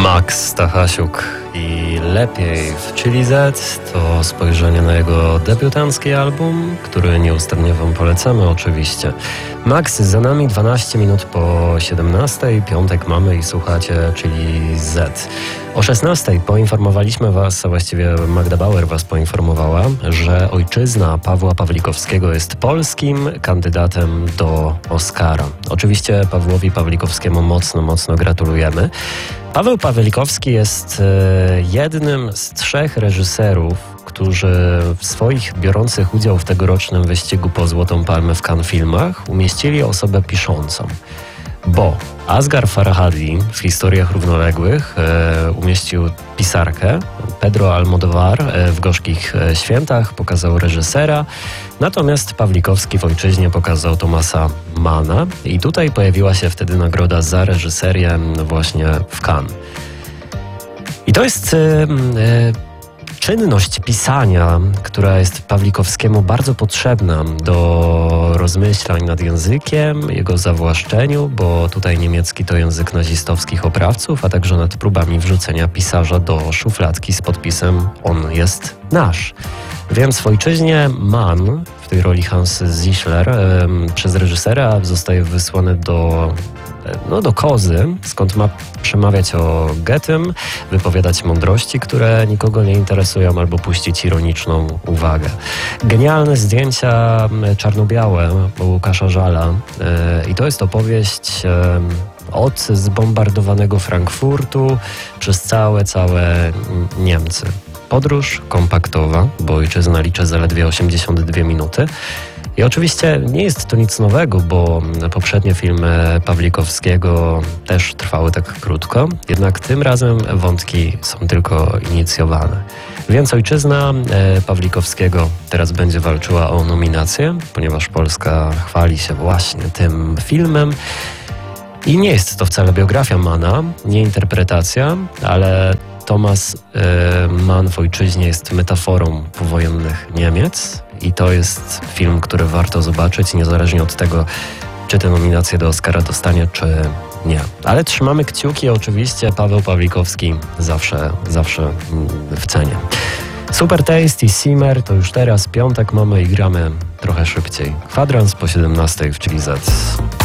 Max Stachasiuk i Lepiej w Chili Z to spojrzenie na jego debiutancki album, który nieustannie wam polecamy oczywiście. Max, za nami 12 minut po 17, piątek mamy i słuchacie Chili Z. O 16 poinformowaliśmy was, a właściwie Magda Bauer was poinformowała, że ojczyzna Pawła Pawlikowskiego jest polskim kandydatem do Oscara. Oczywiście Pawłowi Pawlikowskiemu mocno gratulujemy. Paweł Pawlikowski jest jednym z 3 reżyserów, którzy w swoich biorących udział w tegorocznym wyścigu po Złotą Palmę w Cannes Filmach umieścili osobę piszącą. Bo Asghar Farhadi w Historiach Równoległych umieścił pisarkę, Pedro Almodóvar w Gorzkich Świętach pokazał reżysera, natomiast Pawlikowski w Ojczyźnie pokazał Thomasa Manna i tutaj pojawiła się wtedy nagroda za reżyserię właśnie w Cannes. I to jest czynność pisania, która jest Pawlikowskiemu bardzo potrzebna do rozmyślań nad językiem, jego zawłaszczeniu, bo tutaj niemiecki to język nazistowskich oprawców, a także nad próbami wrzucenia pisarza do szufladki z podpisem "On jest nasz". Więc w Ojczyźnie Mann, w tej roli Hans Zischler, przez reżysera zostaje wysłany do Kozy, skąd ma przemawiać o Goethym, wypowiadać mądrości, które nikogo nie interesują, albo puścić ironiczną uwagę. Genialne zdjęcia czarno-białe Łukasza Żala i to jest opowieść od zbombardowanego Frankfurtu przez całe Niemcy. Podróż kompaktowa, bo Ojczyzna liczy zaledwie 82 minuty. I oczywiście nie jest to nic nowego, bo poprzednie filmy Pawlikowskiego też trwały tak krótko, jednak tym razem wątki są tylko inicjowane. Więc Ojczyzna Pawlikowskiego teraz będzie walczyła o nominację, ponieważ Polska chwali się właśnie tym filmem. I nie jest to wcale biografia Manna, nie interpretacja, ale Thomas Mann w Ojczyźnie jest metaforą powojennych Niemiec i to jest film, który warto zobaczyć, niezależnie od tego, czy tę nominację do Oscara dostanie, czy nie. Ale trzymamy kciuki, oczywiście Paweł Pawlikowski zawsze w cenie. Super Taste i Simmer to już teraz, piątek mamy i gramy trochę szybciej. Kwadrans po 17 w Chili Z.